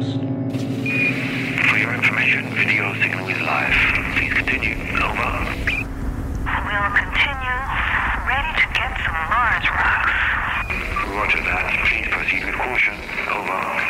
House. For your information, video signal is live. Please continue. Over.